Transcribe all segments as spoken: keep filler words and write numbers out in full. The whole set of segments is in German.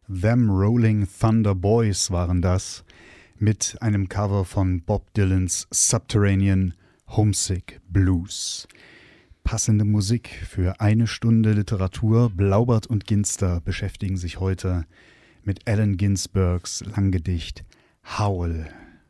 Them Rolling Thunder Boys waren das, mit einem Cover von Bob Dylans Subterranean Homesick Blues. Passende Musik für eine Stunde Literatur. Blaubart und Ginster beschäftigen sich heute mit Allen Ginsbergs Langgedicht Howl.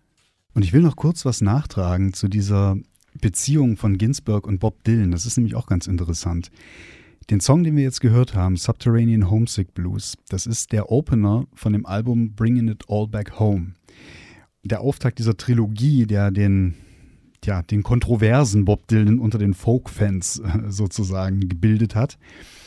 Und ich will noch kurz was nachtragen zu dieser Beziehung von Ginsberg und Bob Dylan. Das ist nämlich auch ganz interessant. Den Song, den wir jetzt gehört haben, Subterranean Homesick Blues, das ist der Opener von dem Album Bringing It All Back Home. Der Auftakt dieser Trilogie, der den, ja, den kontroversen Bob Dylan unter den Folk-Fans äh, sozusagen gebildet hat,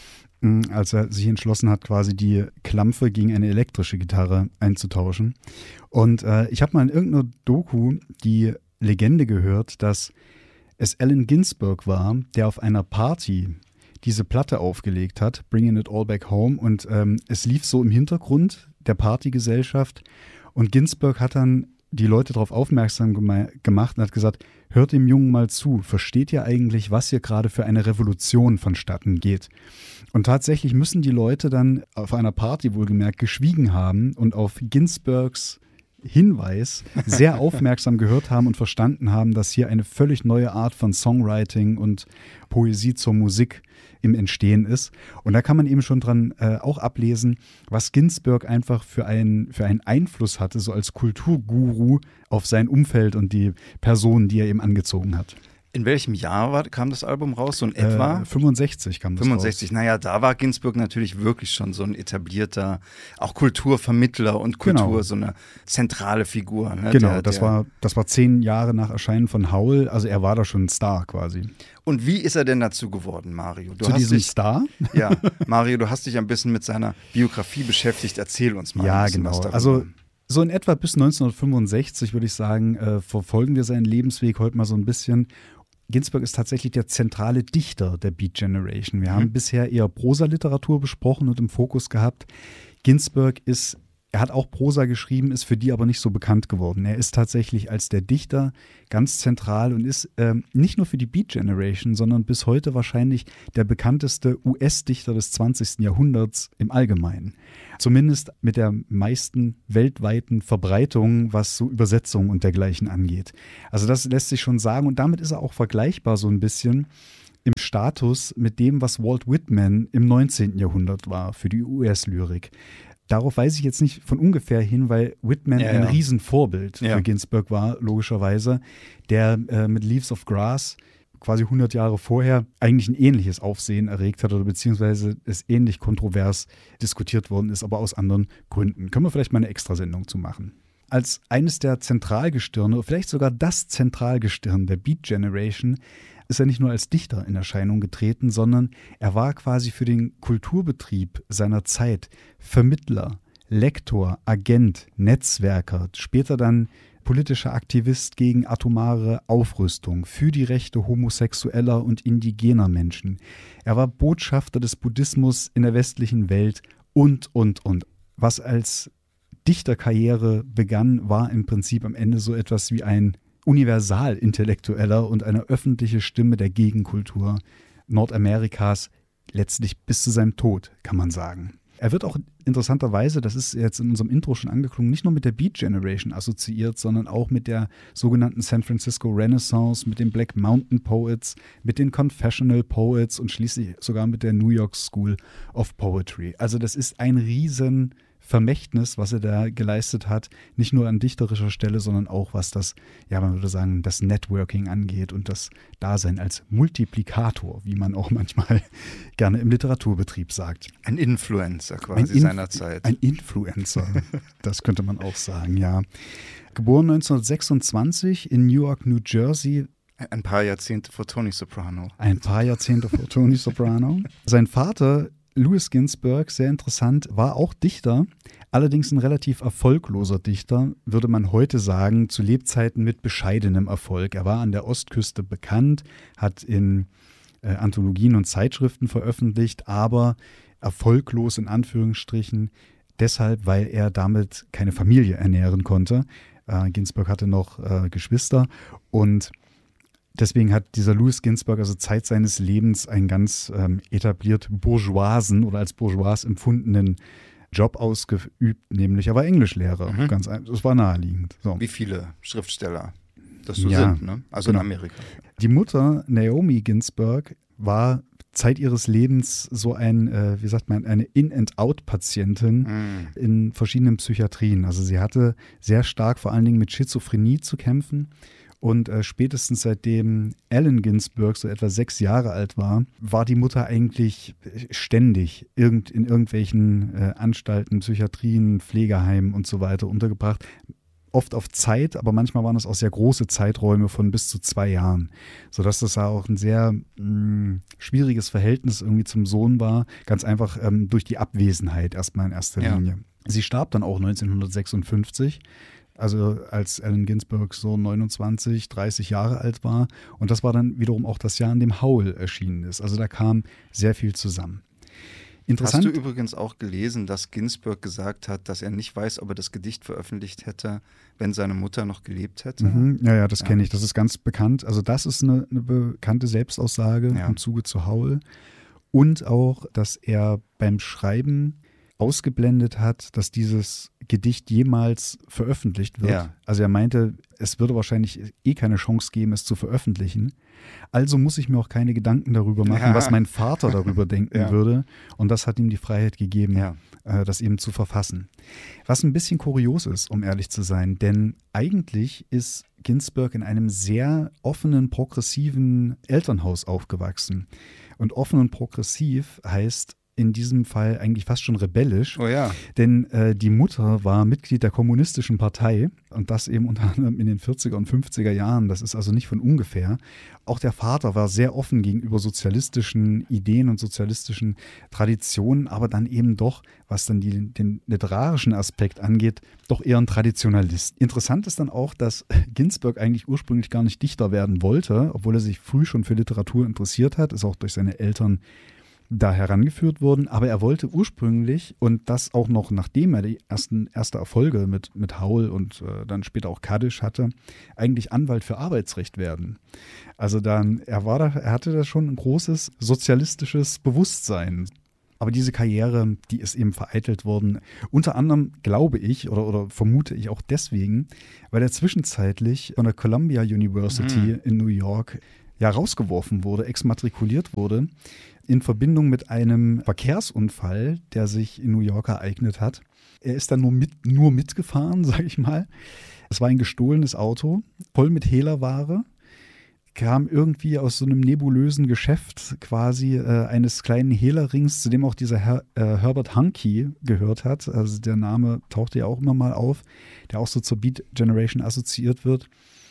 äh, als er sich entschlossen hat, quasi die Klampfe gegen eine elektrische Gitarre einzutauschen. Und äh, ich habe mal in irgendeiner Doku die Legende gehört, dass es Allen Ginsberg war, der auf einer Party diese Platte aufgelegt hat, Bringing It All Back Home, und ähm, es lief so im Hintergrund der Partygesellschaft und Ginsberg hat dann die Leute darauf aufmerksam gema- gemacht und hat gesagt, hört dem Jungen mal zu, versteht ihr eigentlich, was hier gerade für eine Revolution vonstatten geht? Und tatsächlich müssen die Leute dann auf einer Party wohlgemerkt geschwiegen haben und auf Ginsbergs Hinweis sehr aufmerksam gehört haben und verstanden haben, dass hier eine völlig neue Art von Songwriting und Poesie zur Musik im Entstehen ist. Und da kann man eben schon dran äh, auch ablesen, was Ginsberg einfach für, ein, für einen Einfluss hatte, so als Kulturguru auf sein Umfeld und die Personen, die er eben angezogen hat. In welchem Jahr war, kam das Album raus, so in etwa? Äh, fünfundsechzig kam das fünfundsechzig, raus. Naja, da war Ginsberg natürlich wirklich schon so ein etablierter, auch Kulturvermittler und Kultur, Genau. so eine zentrale Figur. Ne? Genau, der, das, der, war, das war zehn Jahre nach Erscheinen von Howl, also er war da schon ein Star quasi. Und wie ist er denn dazu geworden, Mario? Du Zu hast diesem dich, Star? Ja, Mario, du hast dich ein bisschen mit seiner Biografie beschäftigt. Erzähl uns mal Ja, ein bisschen genau. was darüber. Also so in etwa bis neunzehnhundertfünfundsechzig, würde ich sagen, äh, verfolgen wir seinen Lebensweg heute mal so ein bisschen. Ginsberg ist tatsächlich der zentrale Dichter der Beat Generation. Wir mhm. haben bisher eher Prosaliteratur besprochen und im Fokus gehabt. Ginsberg ist, er hat auch Prosa geschrieben, ist für die aber nicht so bekannt geworden. Er ist tatsächlich als der Dichter ganz zentral und ist ähm, nicht nur für die Beat Generation, sondern bis heute wahrscheinlich der bekannteste U S-Dichter des zwanzigsten Jahrhunderts im Allgemeinen. Zumindest mit der meisten weltweiten Verbreitung, was so Übersetzungen und dergleichen angeht. Also das lässt sich schon sagen und damit ist er auch vergleichbar so ein bisschen im Status mit dem, was Walt Whitman im neunzehnten Jahrhundert war für die U S-Lyrik. Darauf weise ich jetzt nicht von ungefähr hin, weil Whitman ja, ein ja. Riesenvorbild ja. für Ginsberg war, logischerweise, der äh, mit Leaves of Grass quasi hundert Jahre vorher eigentlich ein ähnliches Aufsehen erregt hat oder beziehungsweise es ähnlich kontrovers diskutiert worden ist, aber aus anderen Gründen. Können wir vielleicht mal eine Extrasendung zu machen. Als eines der Zentralgestirne, vielleicht sogar das Zentralgestirn der Beat Generation, ist er nicht nur als Dichter in Erscheinung getreten, sondern er war quasi für den Kulturbetrieb seiner Zeit Vermittler, Lektor, Agent, Netzwerker, später dann politischer Aktivist gegen atomare Aufrüstung, für die Rechte homosexueller und indigener Menschen. Er war Botschafter des Buddhismus in der westlichen Welt und, und, und. Was als Dichterkarriere begann, war im Prinzip am Ende so etwas wie ein Universalintellektueller und eine öffentliche Stimme der Gegenkultur Nordamerikas, letztlich bis zu seinem Tod, kann man sagen. Er wird auch interessanterweise, das ist jetzt in unserem Intro schon angeklungen, nicht nur mit der Beat Generation assoziiert, sondern auch mit der sogenannten San Francisco Renaissance, mit den Black Mountain Poets, mit den Confessional Poets und schließlich sogar mit der New York School of Poetry. Also das ist ein riesen Vermächtnis, was er da geleistet hat, nicht nur an dichterischer Stelle, sondern auch was das, ja, man würde sagen, das Networking angeht und das Dasein als Multiplikator, wie man auch manchmal gerne im Literaturbetrieb sagt. Ein Influencer quasi ein Inf- seiner Zeit. Ein Influencer, das könnte man auch sagen, ja. Geboren neunzehnhundertsechsundzwanzig in Newark, New Jersey. Ein paar Jahrzehnte vor Tony Soprano. Ein paar Jahrzehnte vor Tony Soprano. Sein Vater Louis Ginsberg, sehr interessant, war auch Dichter, allerdings ein relativ erfolgloser Dichter, würde man heute sagen, zu Lebzeiten mit bescheidenem Erfolg. Er war an der Ostküste bekannt, hat in äh, Anthologien und Zeitschriften veröffentlicht, aber erfolglos in Anführungsstrichen, deshalb, weil er damit keine Familie ernähren konnte. Äh, Ginsberg hatte noch äh, Geschwister und deswegen hat dieser Louis Ginsberg also Zeit seines Lebens einen ganz ähm, etabliert bourgeoisen oder als bourgeois empfundenen Job ausgeübt, nämlich er war Englischlehrer. Mhm. Ganz ein, das war naheliegend. So. Wie viele Schriftsteller das so Ja, sind, ne? Also genau. in Amerika. Die Mutter, Naomi Ginsburg, war Zeit ihres Lebens so ein, äh, wie sagt man, eine In-and-Out-Patientin Mhm. in verschiedenen Psychiatrien. Also sie hatte sehr stark vor allen Dingen mit Schizophrenie zu kämpfen. Und äh, spätestens seitdem Allen Ginsburg so etwa sechs Jahre alt war, war die Mutter eigentlich ständig irgend, in irgendwelchen äh, Anstalten, Psychiatrien, Pflegeheimen und so weiter untergebracht. Oft auf Zeit, aber manchmal waren es auch sehr große Zeiträume von bis zu zwei Jahren. Sodass das auch ein sehr mh, schwieriges Verhältnis irgendwie zum Sohn war. Ganz einfach ähm, durch die Abwesenheit erstmal in erster Ja. Linie. Sie starb dann auch neunzehnhundertsechsundfünfzig. Also als Allen Ginsburg so neunundzwanzig, dreißig Jahre alt war. Und das war dann wiederum auch das Jahr, in dem Howl erschienen ist. Also da kam sehr viel zusammen. Interessant. Hast du übrigens auch gelesen, dass Ginsburg gesagt hat, dass er nicht weiß, ob er das Gedicht veröffentlicht hätte, wenn seine Mutter noch gelebt hätte? Mhm, ja, ja, das Ja. kenne ich. Das ist ganz bekannt. Also das ist eine, eine bekannte Selbstaussage Ja. im Zuge zu Howl. Und auch, dass er beim Schreiben ausgeblendet hat, dass dieses Gedicht jemals veröffentlicht wird. Ja. Also er meinte, es würde wahrscheinlich eh keine Chance geben, es zu veröffentlichen. Also muss ich mir auch keine Gedanken darüber machen, Ja. was mein Vater darüber denken Ja. würde. Und das hat ihm die Freiheit gegeben, Ja. äh, das eben zu verfassen. Was ein bisschen kurios ist, um ehrlich zu sein, denn eigentlich ist Ginsburg in einem sehr offenen, progressiven Elternhaus aufgewachsen. Und offen und progressiv heißt in diesem Fall eigentlich fast schon rebellisch. Oh ja. Denn äh, die Mutter war Mitglied der Kommunistischen Partei und das eben unter anderem in den vierziger und fünfziger Jahren. Das ist also nicht von ungefähr. Auch der Vater war sehr offen gegenüber sozialistischen Ideen und sozialistischen Traditionen, aber dann eben doch, was dann die, den literarischen Aspekt angeht, doch eher ein Traditionalist. Interessant ist dann auch, dass Ginsburg eigentlich ursprünglich gar nicht Dichter werden wollte, obwohl er sich früh schon für Literatur interessiert hat, ist auch durch seine Eltern da herangeführt wurden, aber er wollte ursprünglich, und das auch noch nachdem er die ersten erste Erfolge mit, mit Howl und äh, dann später auch Kaddisch hatte, eigentlich Anwalt für Arbeitsrecht werden. Also dann, er war da, er hatte da schon ein großes sozialistisches Bewusstsein. Aber diese Karriere, die ist eben vereitelt worden. Unter anderem glaube ich oder, oder vermute ich auch deswegen, weil er zwischenzeitlich von der Columbia University Mhm. in New York ja rausgeworfen wurde, exmatrikuliert wurde, in Verbindung mit einem Verkehrsunfall, der sich in New York ereignet hat. Er ist dann nur, mit, nur mitgefahren, sage ich mal. Es war ein gestohlenes Auto, voll mit Hehlerware. Kam irgendwie aus so einem nebulösen Geschäft quasi äh, eines kleinen Hehlerrings, zu dem auch dieser Her äh, Herbert Hanke gehört hat. Also der Name tauchte ja auch immer mal auf, der auch so zur Beat Generation assoziiert wird.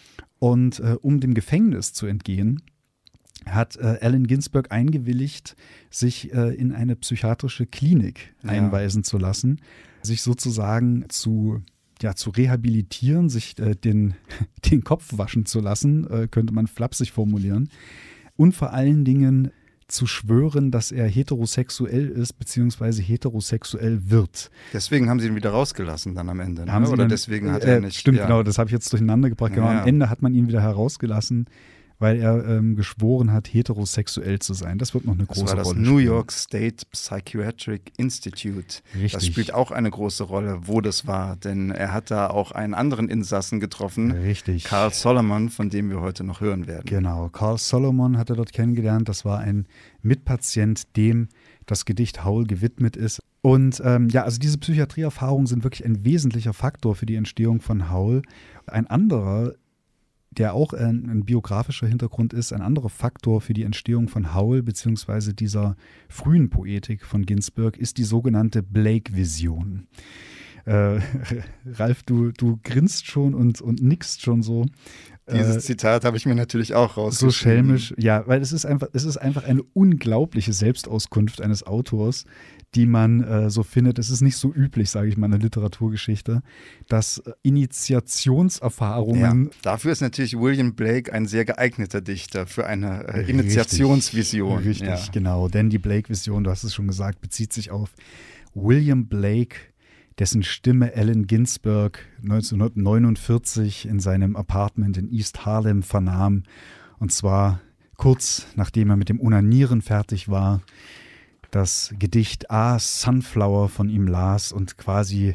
Und äh, um dem Gefängnis zu entgehen, hat äh, Allen Ginsburg eingewilligt, sich äh, in eine psychiatrische Klinik Ja. einweisen zu lassen, sich sozusagen zu, ja, zu rehabilitieren, sich äh, den, den Kopf waschen zu lassen, äh, könnte man flapsig formulieren. Und vor allen Dingen zu schwören, dass er heterosexuell ist, beziehungsweise heterosexuell wird. Deswegen haben sie ihn wieder rausgelassen dann am Ende. Ne? Haben sie Oder dann- deswegen hat äh, er nicht. Stimmt, ja. genau, das habe ich jetzt durcheinander gebracht. Genau, Ja. am Ende hat man ihn wieder herausgelassen, weil er ähm, geschworen hat, heterosexuell zu sein. Das wird noch eine Das große war das Rolle New spielen. York State Psychiatric Institute. Richtig. Das spielt auch eine große Rolle, wo das war. Denn er hat da auch einen anderen Insassen getroffen, Richtig. Carl Solomon, von dem wir heute noch hören werden. Genau, Carl Solomon hat er dort kennengelernt. Das war ein Mitpatient, dem das Gedicht Howl gewidmet ist. Und ähm, ja, also diese Psychiatrieerfahrungen sind wirklich ein wesentlicher Faktor für die Entstehung von Howl. Ein anderer, der auch ein, ein biografischer Hintergrund ist, ein anderer Faktor für die Entstehung von Howl beziehungsweise dieser frühen Poetik von Ginsburg ist die sogenannte Blake-Vision. Äh, Ralf, du, du grinst schon und, und nickst schon so. Dieses Äh, Zitat habe ich mir natürlich auch so rausgeschrieben. schelmisch, ja, weil es ist einfach, es ist einfach eine unglaubliche Selbstauskunft eines Autors, die man äh, so findet. Es ist nicht so üblich, sage ich mal, in der Literaturgeschichte, dass äh, Initiationserfahrungen. Ja, dafür ist natürlich William Blake ein sehr geeigneter Dichter für eine äh, Richtig, Initiationsvision. Richtig, Ja. genau. Denn die Blake-Vision, du hast es schon gesagt, bezieht sich auf William Blake, dessen Stimme Allen Ginsburg neunzehnhundertneunundvierzig in seinem Apartment in East Harlem vernahm. Und zwar kurz nachdem er mit dem Onanieren fertig war, das Gedicht A Sunflower von ihm las und quasi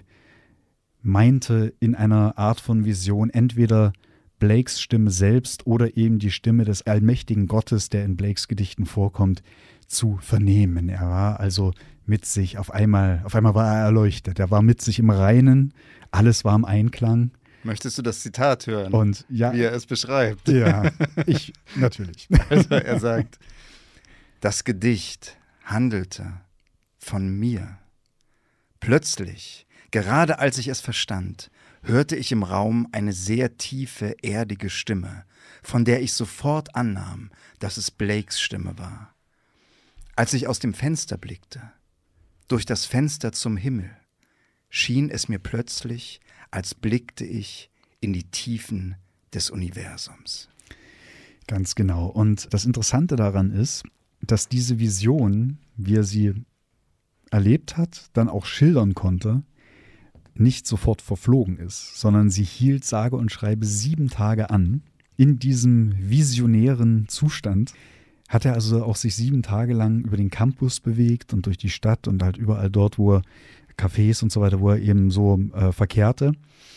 meinte in einer Art von Vision entweder Blakes Stimme selbst oder eben die Stimme des allmächtigen Gottes, der in Blakes Gedichten vorkommt, zu vernehmen. Er war also mit sich, auf einmal, auf einmal war er erleuchtet. Er war mit sich im Reinen, alles war im Einklang. Möchtest du das Zitat hören, und ja, wie er es beschreibt? Ja, ich natürlich. Also er sagt, das Gedicht handelte von mir. Plötzlich, gerade als ich es verstand, hörte ich im Raum eine sehr tiefe, erdige Stimme, von der ich sofort annahm, dass es Blakes Stimme war. Als ich aus dem Fenster blickte, durch das Fenster zum Himmel, schien es mir plötzlich, als blickte ich in die Tiefen des Universums. Ganz genau. Und das Interessante daran ist, dass diese Vision, wie er sie erlebt hat, dann auch schildern konnte, nicht sofort verflogen ist, sondern sie hielt sage und schreibe sieben Tage an. In diesem visionären Zustand hat er also auch sich sieben Tage lang über den Campus bewegt und durch die Stadt und halt überall dort, wo er Cafés und so weiter, wo er eben so äh, verkehrte.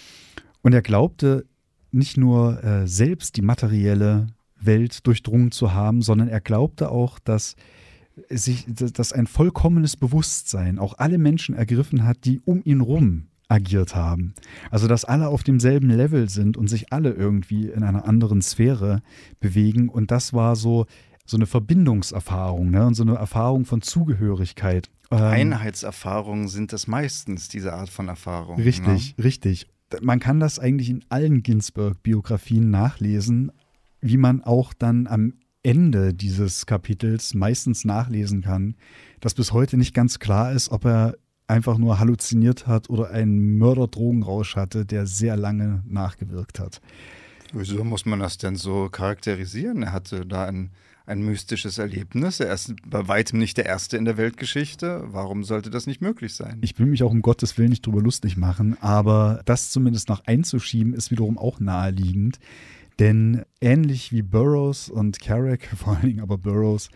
Und er glaubte nicht nur äh, selbst die materielle Welt durchdrungen zu haben, sondern er glaubte auch, dass sich, dass ein vollkommenes Bewusstsein auch alle Menschen ergriffen hat, die um ihn rum agiert haben. Also dass alle auf demselben Level sind und sich alle irgendwie in einer anderen Sphäre bewegen. Und das war so, so eine Verbindungserfahrung, ne? Und so eine Erfahrung von Zugehörigkeit. Ähm, Einheitserfahrungen sind das meistens, diese Art von Erfahrung. Richtig, ne? richtig. Man kann das eigentlich in allen Ginsberg-Biografien nachlesen, wie man auch dann am Ende dieses Kapitels meistens nachlesen kann, dass bis heute nicht ganz klar ist, ob er einfach nur halluziniert hat oder einen Mörderdrogenrausch hatte, der sehr lange nachgewirkt hat. Wieso muss man das denn so charakterisieren? Er hatte da ein, ein mystisches Erlebnis. Er ist bei weitem nicht der Erste in der Weltgeschichte. Warum sollte das nicht möglich sein? Ich will mich auch um Gottes Willen nicht drüber lustig machen, aber das zumindest noch einzuschieben, ist wiederum auch naheliegend. Denn ähnlich wie Burroughs und Kerouac, vor allen Dingen aber Burroughs,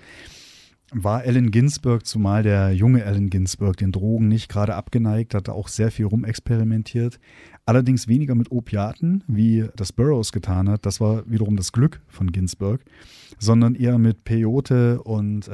war Allen Ginsberg, zumal der junge Allen Ginsberg, den Drogen nicht gerade abgeneigt, hatte auch sehr viel rumexperimentiert. Allerdings weniger mit Opiaten, wie das Burroughs getan hat. Das war wiederum das Glück von Ginsberg, sondern eher mit Peyote und